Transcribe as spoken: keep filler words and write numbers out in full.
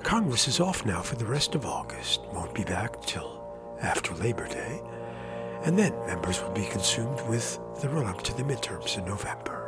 Congress is off now for the rest of August, won't be back till after Labor Day, and then members will be consumed with the run-up to the midterms in November.